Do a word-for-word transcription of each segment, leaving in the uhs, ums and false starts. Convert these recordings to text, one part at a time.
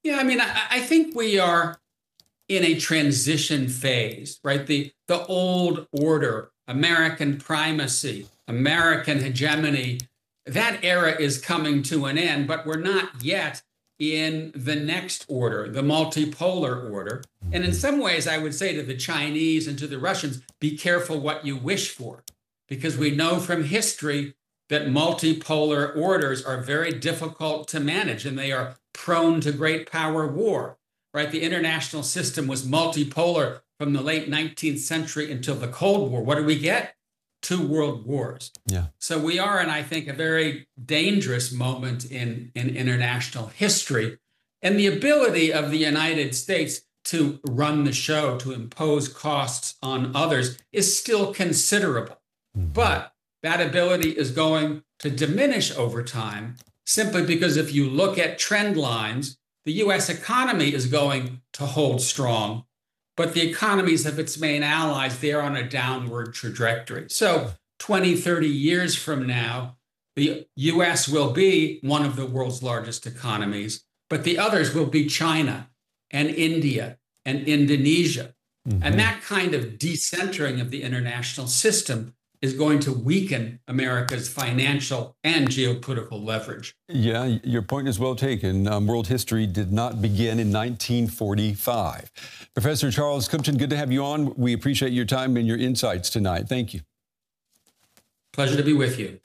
Yeah, I mean, I, I think we are in a transition phase, right? The the old order, American primacy, American hegemony, that era is coming to an end, but we're not yet in the next order, the multipolar order. And in some ways, I would say to the Chinese and to the Russians, be careful what you wish for, because we know from history that multipolar orders are very difficult to manage and they are prone to great power war, right? The international system was multipolar from the late nineteenth century until the Cold War. What do we get? Two world wars. Yeah. So we are in, I think, a very dangerous moment in, in international history. And the ability of the United States to run the show, to impose costs on others, is still considerable. Mm-hmm. But that ability is going to diminish over time, simply because if you look at trend lines, the U S economy is going to hold strong, but the economies of its main allies, they're on a downward trajectory. So twenty, thirty years from now, the U S will be one of the world's largest economies, but the others will be China and India and Indonesia. Mm-hmm. And that kind of decentering of the international system is going to weaken America's financial and geopolitical leverage. Yeah, your point is well taken. Um, world history did not begin in nineteen forty-five. Professor Charles Kupchan, good to have you on. We appreciate your time and your insights tonight. Thank you. Pleasure to be with you.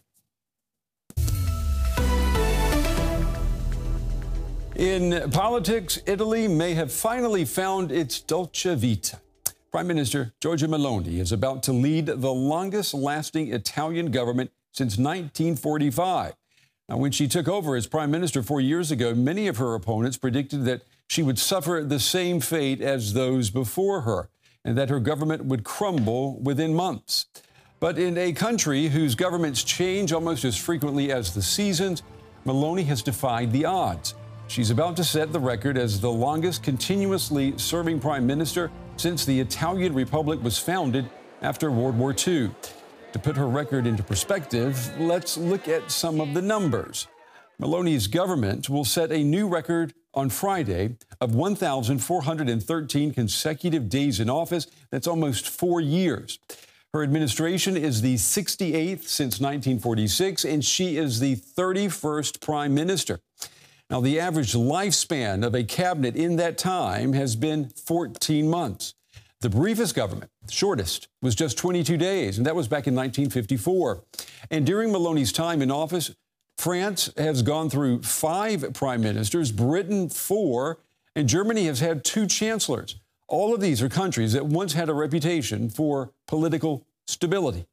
In politics, Italy may have finally found its Dolce Vita. Prime Minister Giorgia Meloni is about to lead the longest-lasting Italian government since nineteen forty-five. Now, when she took over as prime minister four years ago, many of her opponents predicted that she would suffer the same fate as those before her, and that her government would crumble within months. But in a country whose governments change almost as frequently as the seasons, Meloni has defied the odds. She's about to set the record as the longest continuously serving prime minister since the Italian Republic was founded after World War Two. To put her record into perspective, let's look at some of the numbers. Meloni's government will set a new record on Friday of one thousand four hundred thirteen consecutive days in office. That's almost four years. Her administration is the sixty-eighth since nineteen forty-six, and she is the thirty-first prime minister. Now, the average lifespan of a cabinet in that time has been fourteen months. The briefest government, the shortest, was just twenty-two days, and that was back in nineteen fifty-four. And during Meloni's time in office, France has gone through five prime ministers, Britain four, and Germany has had two chancellors. All of these are countries that once had a reputation for political stability.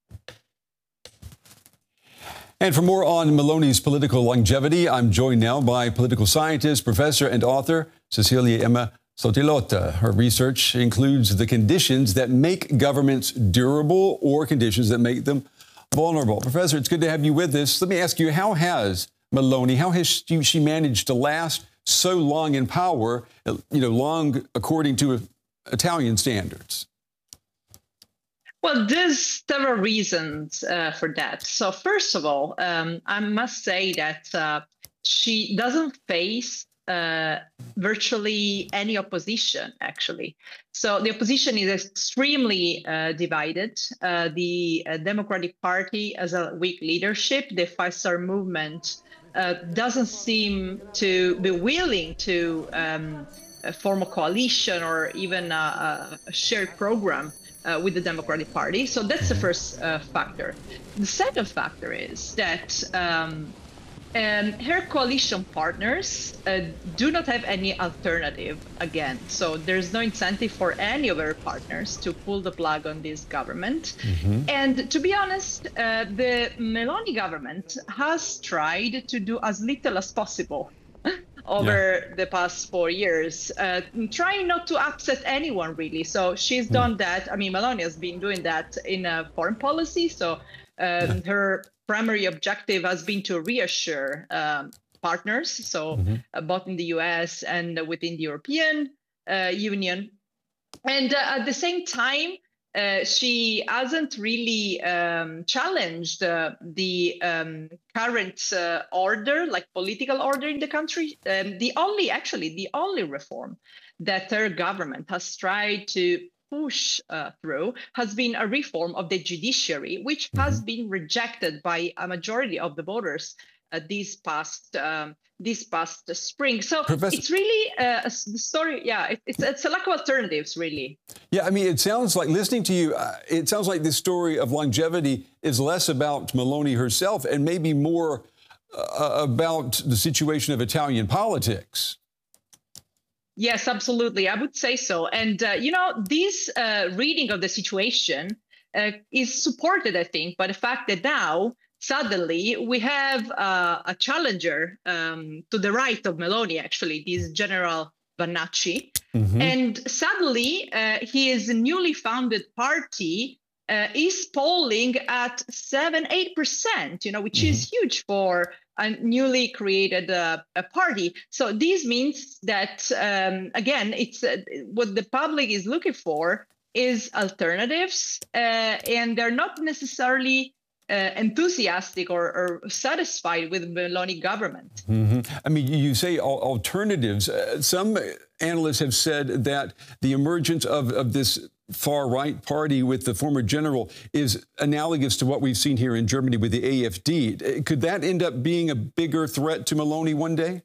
And for more on Meloni's political longevity, I'm joined now by political scientist, professor, and author Cecilia Emma Sottilotta. Her research includes the conditions that make governments durable or conditions that make them vulnerable. Professor, it's good to have you with us. Let me ask you, how has Meloni, how has she, she managed to last so long in power, you know, long according to Italian standards? Well, there's several reasons uh, for that. So first of all, um, I must say that uh, she doesn't face uh, virtually any opposition, actually. So the opposition is extremely uh, divided. Uh, the uh, Democratic Party has a weak leadership. The Five Star Movement uh, doesn't seem to be willing to um, form a coalition or even a, a shared program Uh, with the Democratic Party. So that's the first uh, factor. The second factor is that um, um, her coalition partners uh, do not have any alternative again. So there's no incentive for any of her partners to pull the plug on this government. Mm-hmm. And to be honest, uh, the Meloni government has tried to do as little as possible over yeah. the past four years, uh, trying not to upset anyone, really. So she's mm. done that. I mean, Meloni has been doing that in uh, foreign policy. So um, yeah. her primary objective has been to reassure um, partners, so mm-hmm. uh, both in the U S and within the European uh, Union. And uh, at the same time, Uh, she hasn't really um, challenged uh, the um, current uh, order, like political order in the country. Um, the only, actually, the only reform that her government has tried to push uh, through has been a reform of the judiciary, which mm-hmm. has been rejected by a majority of the voters uh, this past um, this past spring. So Professor, it's really uh, a story. Yeah, it, it's it's a lack of alternatives, really. Yeah, I mean, it sounds like, listening to you, uh, it sounds like this story of longevity is less about Meloni herself and maybe more uh, about the situation of Italian politics. Yes, absolutely. I would say so. And, uh, you know, this uh, reading of the situation uh, is supported, I think, by the fact that now, suddenly, we have uh, a challenger um, to the right of Meloni, actually, this General Vannacci. Mm-hmm. And suddenly, uh, his newly founded party uh, is polling at seven, eight percent, you know, which mm-hmm. is huge for a newly created uh, a party. So this means that, um, again, it's uh, what the public is looking for is alternatives, uh, and they're not necessarily Uh, enthusiastic or, or satisfied with Meloni government. Mm-hmm. I mean, you say alternatives. Uh, some analysts have said that the emergence of, of this far-right party with the former general is analogous to what we've seen here in Germany with the A F D. Could that end up being a bigger threat to Meloni one day?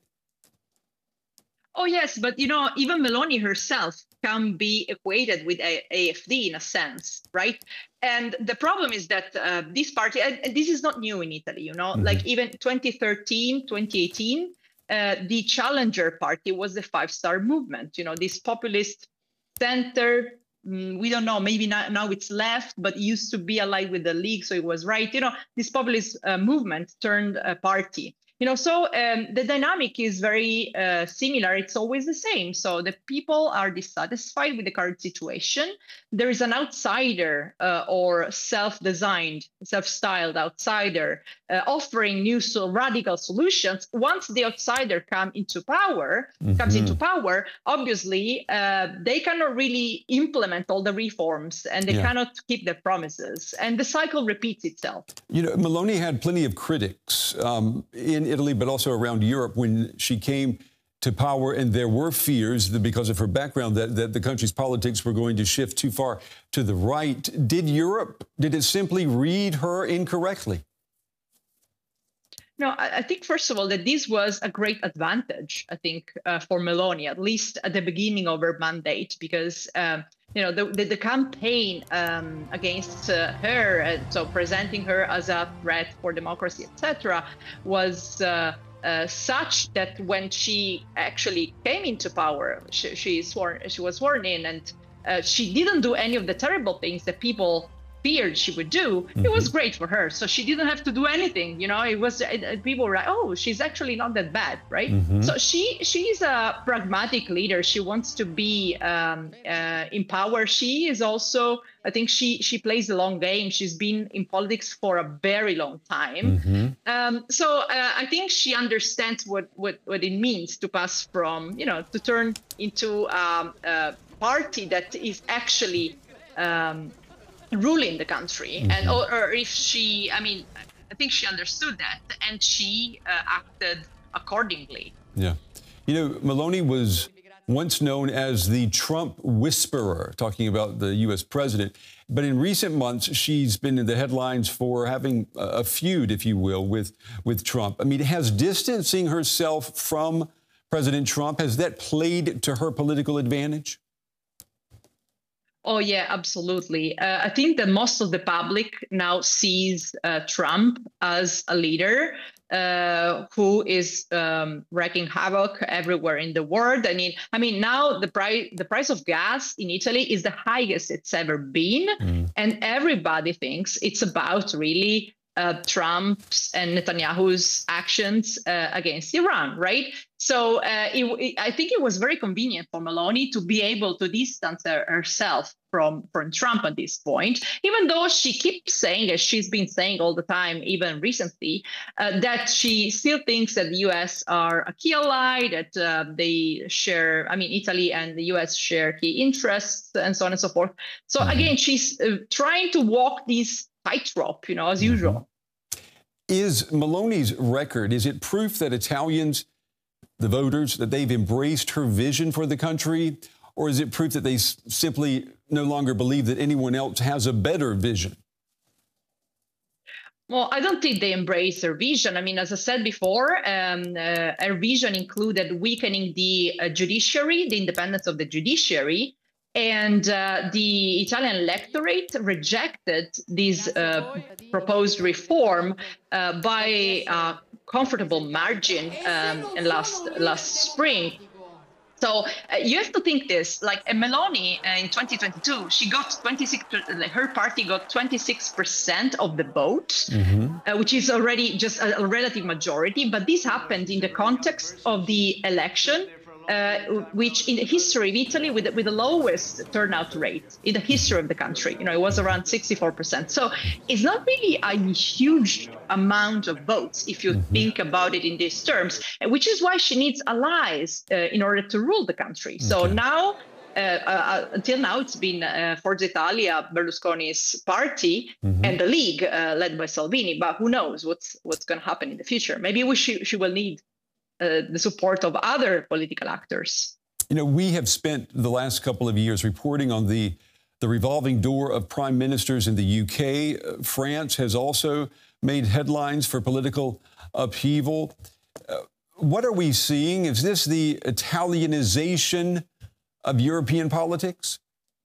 Oh, yes. But, you know, even Meloni herself can be equated with a AfD in a sense, right? And the problem is that uh, this party, and this is not new in Italy, you know, mm-hmm. like even twenty thirteen, twenty eighteen, uh, the challenger party was the Five Star Movement, you know, this populist center. Mm, we don't know, maybe not, now it's left, but it used to be allied with the League, so it was right. You know, this populist uh, movement turned a party. You know, so um, the dynamic is very uh, similar. It's always the same. So the people are dissatisfied with the current situation. There is an outsider uh, or self-designed, self-styled outsider uh, offering new so radical solutions. Once the outsider come into power, mm-hmm. comes into power, obviously uh, they cannot really implement all the reforms, and they yeah. cannot keep their promises. And the cycle repeats itself. You know, Meloni had plenty of critics um, in Italy, but also around Europe when she came to power, and there were fears that because of her background that, that the country's politics were going to shift too far to the right. Did Europe, did it simply read her incorrectly? No, I think, first of all, that this was a great advantage, I think, uh, for Meloni, at least at the beginning of her mandate, because, um, you know, the, the, the campaign um, against uh, her, uh, so presenting her as a threat for democracy, et cetera, was uh, uh, such that when she actually came into power, she, she, sworn, she was sworn in, and uh, she didn't do any of the terrible things that people feared she would do. Mm-hmm. It was great for her. So she didn't have to do anything. You know, it was it, people were like, oh, she's actually not that bad, right? Mm-hmm. So she she's a pragmatic leader. She wants to be um, uh, in power. She is also, I think she she plays the long game. She's been in politics for a very long time. Mm-hmm. Um, so uh, I think she understands what, what, what it means to pass from, you know, to turn into um, a party that is actually um, ruling the country. Mm-hmm. And or, or if she, I mean, I think she understood that, and she uh, acted accordingly. Yeah. You know, Meloni was once known as the Trump whisperer, talking about the U S president. But in recent months, she's been in the headlines for having a feud, if you will, with, with Trump. I mean, has distancing herself from President Trump, has that played to her political advantage? Oh, yeah, absolutely. Uh, I think that most of the public now sees uh, Trump as a leader uh, who is um, wreaking havoc everywhere in the world. I mean, I mean, now the price the price of gas in Italy is the highest it's ever been, mm. and everybody thinks it's about really uh, Trump's and Netanyahu's actions uh, against Iran, right? So uh, it, it, I think it was very convenient for Meloni to be able to distance her, herself from, from Trump at this point, even though she keeps saying, as she's been saying all the time, even recently, uh, that she still thinks that the U S are a key ally, that uh, they share, I mean, Italy and the U S share key interests and so on and so forth. So mm-hmm. again, she's uh, trying to walk this tightrope, you know, as mm-hmm. usual. Is Meloni's record, is it proof that Italians, the voters, that they've embraced her vision for the country? Or is it proof that they s- simply no longer believe that anyone else has a better vision? Well, I don't think they embrace her vision. I mean, as I said before, um, uh, her vision included weakening the uh, judiciary, the independence of the judiciary. And uh, the Italian electorate rejected this uh, proposed reform uh, by a comfortable margin um, last last spring. So uh, you have to think this, like uh, Meloni uh, in twenty twenty-two, she got twenty-six, her party got twenty-six percent of the vote, mm-hmm. uh, which is already just a, a relative majority. But this happened in the context of the election, uh, which in the history of Italy with, with the lowest turnout rate in the history of the country. You know, it was around sixty-four percent. So it's not really a huge amount of votes if you mm-hmm. think about it in these terms, which is why she needs allies uh, in order to rule the country. Okay. So now, uh, uh, until now, it's been uh, Forza Italia, Berlusconi's party, mm-hmm. and the League uh, led by Salvini. But who knows what's what's going to happen in the future? Maybe we she, she will need Uh, the support of other political actors. You know, we have spent the last couple of years reporting on the, the revolving door of prime ministers in the U K. Uh, France has also made headlines for political upheaval. Uh, what are we seeing? Is this the Italianization of European politics?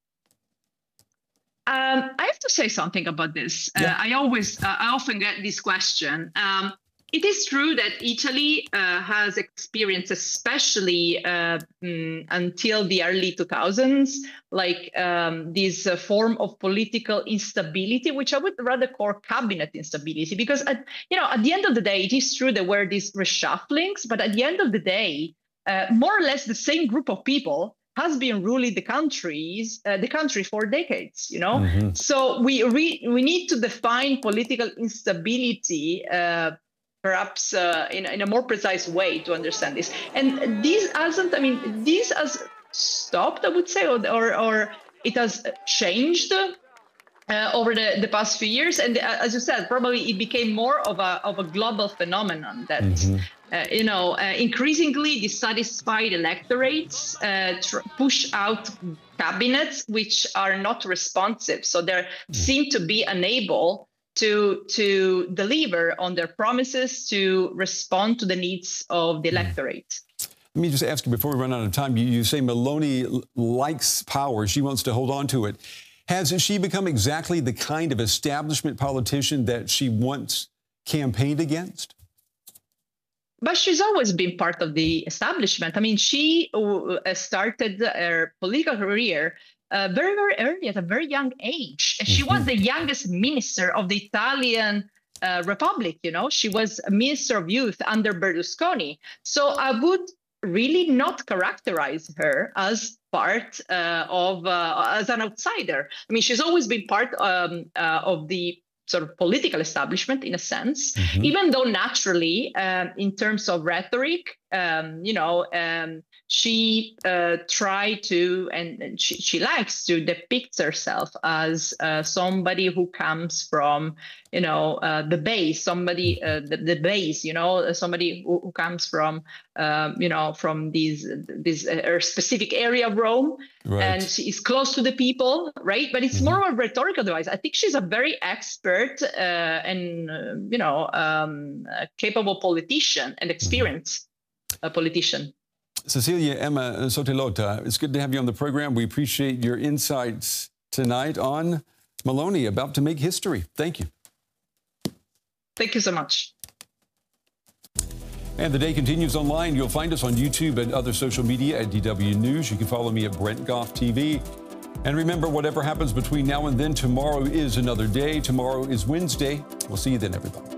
Um, I have to say something about this. Yeah. Uh, I always, uh, I often get this question. Um, It is true that Italy uh, has experienced, especially uh, mm, until the early two thousands, like um, this uh, form of political instability, which I would rather call cabinet instability, because, at, you know, at the end of the day, it is true there were these reshufflings, but at the end of the day, uh, more or less the same group of people has been ruling the countries, uh, the country for decades, you know. Mm-hmm. So we re- we need to define political instability uh, perhaps uh, in, in a more precise way to understand this. And this hasn't, I mean, this has stopped, I would say, or or, or it has changed uh, over the, the past few years. And uh, as you said, probably it became more of a of a global phenomenon that, mm-hmm. uh, you know, uh, increasingly dissatisfied electorates uh, tr- push out cabinets which are not responsive. So they mm-hmm. seem to be unable to to deliver on their promises, to respond to the needs of the electorate. Let me just ask you before we run out of time, you, you say Meloni likes power. She wants to hold on to it. Has she become exactly the kind of establishment politician that she once campaigned against? But she's always been part of the establishment. I mean, she uh, started her political career Uh, very, very early, at a very young age. She mm-hmm. was the youngest minister of the Italian uh, Republic, you know. She was a minister of youth under Berlusconi. So I would really not characterize her as part uh, of, uh, as an outsider. I mean, she's always been part um, uh, of the sort of political establishment in a sense, mm-hmm. even though naturally, um, in terms of rhetoric, um, you know, um, she uh, tried to, and, and she, she likes to depict herself as uh, somebody who comes from, you know, uh, the base, somebody, uh, the, the base, you know, somebody who, who comes from, um, you know, from these, this uh, specific area of Rome, right. and she is close to the people, right? But it's mm-hmm. more of a rhetorical device. I think she's a very expert uh, and, uh, you know, um, a capable politician and experienced mm-hmm. uh, politician. Cecilia Emma Sottilota, it's good to have you on the program. We appreciate your insights tonight on Meloni about to make history. Thank you. Thank you so much. And the day continues online. You'll find us on YouTube and other social media at D W News. You can follow me at Brent Goff T V. And remember, whatever happens between now and then, tomorrow is another day. Tomorrow is Wednesday. We'll see you then, everybody.